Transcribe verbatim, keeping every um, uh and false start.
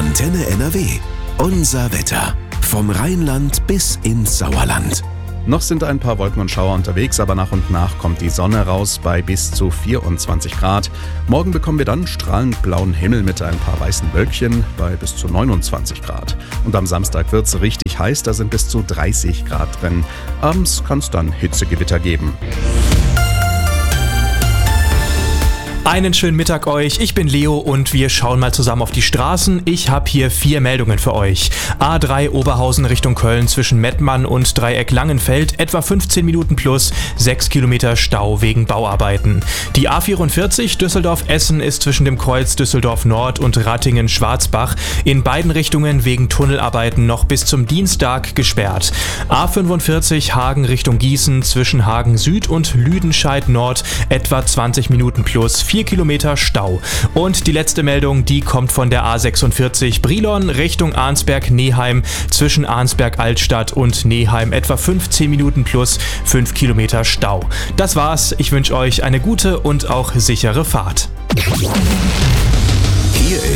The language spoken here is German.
Antenne N R W. Unser Wetter. Vom Rheinland bis ins Sauerland. Noch sind ein paar Wolken und Schauer unterwegs, aber nach und nach kommt die Sonne raus bei bis zu vierundzwanzig Grad. Morgen bekommen wir dann strahlend blauen Himmel mit ein paar weißen Wölkchen bei bis zu neunundzwanzig Grad. Und am Samstag wird's richtig heiß, da sind bis zu dreißig Grad drin. Abends kann es dann Hitzegewitter geben. Einen schönen Mittag euch, ich bin Leo und wir schauen mal zusammen auf die Straßen. Ich habe hier vier Meldungen für euch. A drei Oberhausen Richtung Köln zwischen Mettmann und Dreieck Langenfeld, etwa fünfzehn Minuten plus, sechs Kilometer Stau wegen Bauarbeiten. Die A vierundvierzig Düsseldorf-Essen ist zwischen dem Kreuz Düsseldorf Nord und Rattingen-Schwarzbach in beiden Richtungen wegen Tunnelarbeiten noch bis zum Dienstag gesperrt. A fünfundvierzig Hagen Richtung Gießen zwischen Hagen Süd und Lüdenscheid Nord, etwa zwanzig Minuten plus, vier Kilometer Stau. Und die letzte Meldung, die kommt von der A sechsundvierzig Brilon Richtung Arnsberg-Neheim zwischen Arnsberg-Altstadt und Neheim, etwa fünfzehn Minuten plus, fünf Kilometer Stau. Das war's, ich wünsche euch eine gute und auch sichere Fahrt. Hier